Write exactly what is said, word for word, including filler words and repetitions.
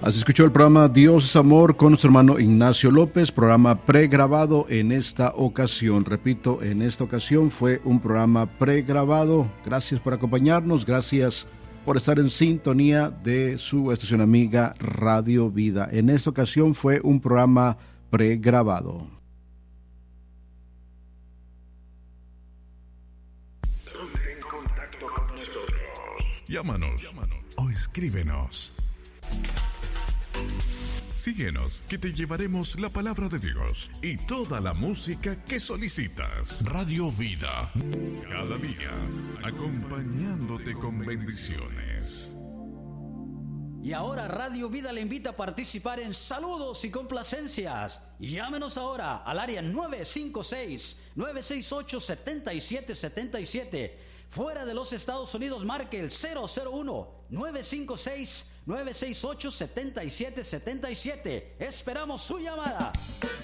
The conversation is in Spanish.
Así escuchó el programa Dios es Amor con nuestro hermano Ignacio López, programa pregrabado en esta ocasión. Repito, en esta ocasión fue un programa pregrabado. Gracias por acompañarnos, gracias por estar en sintonía de su estación amiga Radio Vida. En esta ocasión fue un programa pregrabado. En contacto con nosotros. Llámanos, Llámanos o escríbenos. Síguenos, que te llevaremos la palabra de Dios y toda la música que solicitas. Radio Vida, cada día, acompañándote con bendiciones. Y ahora Radio Vida le invita a participar en saludos y complacencias. Llámenos ahora al área nueve cinco seis, nueve seis ocho, siete siete siete siete. Fuera de los Estados Unidos, marque el cero cero uno, nueve cinco seis, nueve seis ocho, siete siete siete siete. Esperamos su llamada.